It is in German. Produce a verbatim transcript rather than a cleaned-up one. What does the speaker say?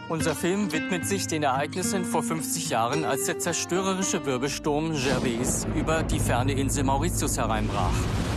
Unser Film widmet sich den Ereignissen vor fünfzig Jahren, als der zerstörerische Wirbelsturm Gervais über die ferne Insel Mauritius hereinbrach.